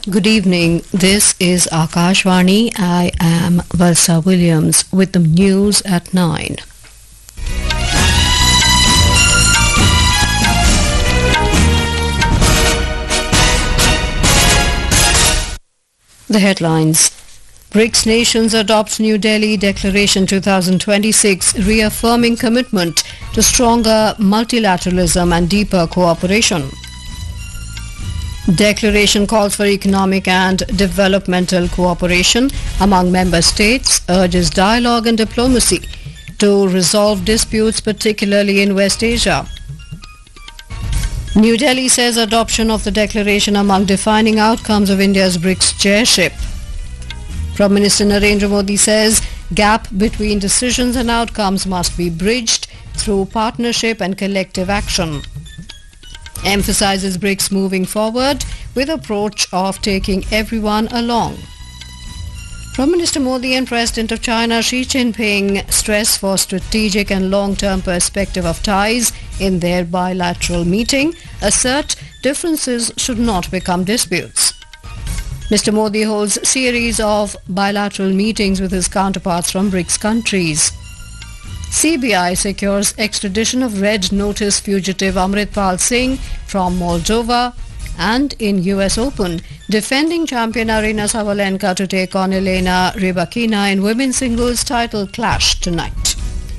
Good evening. This is Akashvani. I am Valsa Williams with the news at 9. The headlines. BRICS nations adopts New Delhi Declaration 2026, reaffirming commitment to stronger multilateralism and deeper cooperation. Declaration calls for economic and developmental cooperation among member states, urges dialogue and diplomacy to resolve disputes, particularly in West Asia. New Delhi says adoption of the declaration among defining outcomes of India's BRICS chairship. Prime Minister Narendra Modi says gap between decisions and outcomes must be bridged through partnership and collective action. Emphasizes BRICS moving forward with approach of taking everyone along. Prime Minister Modi and President of China Xi Jinping stress for strategic and long-term perspective of ties in their bilateral meeting, assert differences should not become disputes. Mr. Modi holds series of bilateral meetings with his counterparts from BRICS countries. CBI secures extradition of Red Notice fugitive Amritpal Singh from Moldova. And in US Open, defending champion Aryna Sabalenka to take on Elena Rybakina in women's singles title clash tonight.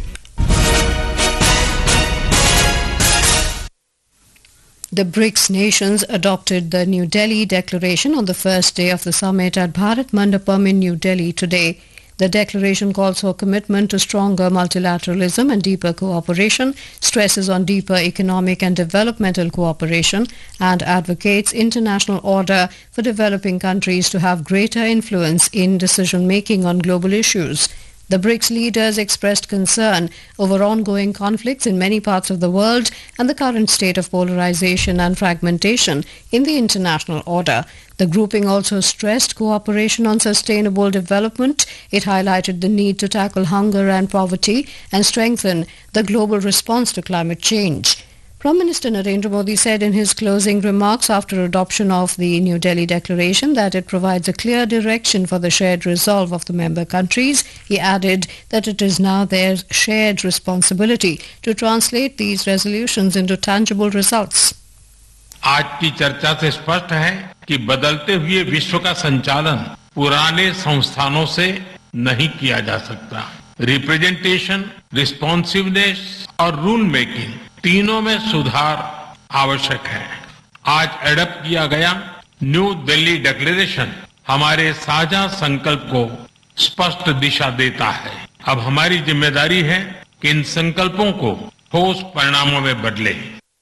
The BRICS nations adopted the New Delhi Declaration on the first day of the summit at Bharat Mandapam in New Delhi today. The declaration calls for commitment to stronger multilateralism and deeper cooperation, stresses on deeper economic and developmental cooperation, and advocates international order for developing countries to have greater influence in decision-making on global issues. The BRICS leaders expressed concern over ongoing conflicts in many parts of the world and the current state of polarization and fragmentation in the international order. The grouping also stressed cooperation on sustainable development. It highlighted the need to tackle hunger and poverty and strengthen the global response to climate change. Prime Minister Narendra Modi said in his closing remarks after adoption of the New Delhi Declaration that it provides a clear direction for the shared resolve of the member countries. He added that it is now their shared responsibility to translate these resolutions into tangible results. आज की चर्चा से स्पष्ट है कि बदलते हुए विश्व का संचालन पुराने संस्थानों से नहीं किया जा सकता। रिप्रेजेंटेशन, रिस्पॉन्सिवनेस और रूल मेकिंग तीनों में सुधार आवश्यक है। आज एडॉप्ट किया गया न्यू दिल्ली डिक्लेरेशन हमारे साझा संकल्प को स्पष्ट दिशा देता है। अब हमारी जिम्मेदारी है कि इन संकल्पों को ठोस परिणामों में बदले।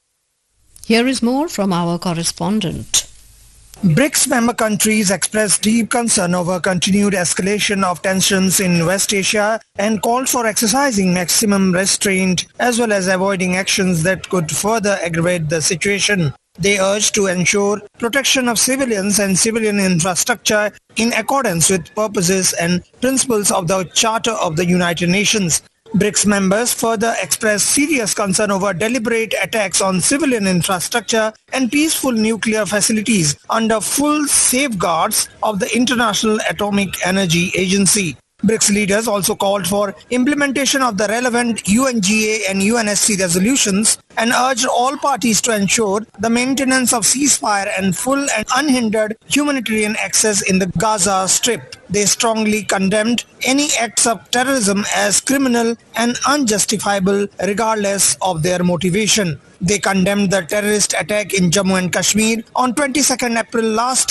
Here is more from our correspondent. BRICS member countries expressed deep concern over continued escalation of tensions in West Asia and called for exercising maximum restraint as well as avoiding actions that could further aggravate the situation. They urged to ensure protection of civilians and civilian infrastructure in accordance with purposes and principles of the Charter of the United Nations. BRICS members further expressed serious concern over deliberate attacks on civilian infrastructure and peaceful nuclear facilities under full safeguards of the International Atomic Energy Agency. BRICS leaders also called for implementation of the relevant UNGA and UNSC resolutions and urged all parties to ensure the maintenance of ceasefire and full and unhindered humanitarian access in the Gaza Strip. They strongly condemned any acts of terrorism as criminal and unjustifiable regardless of their motivation. They condemned the terrorist attack in Jammu and Kashmir on 22nd April last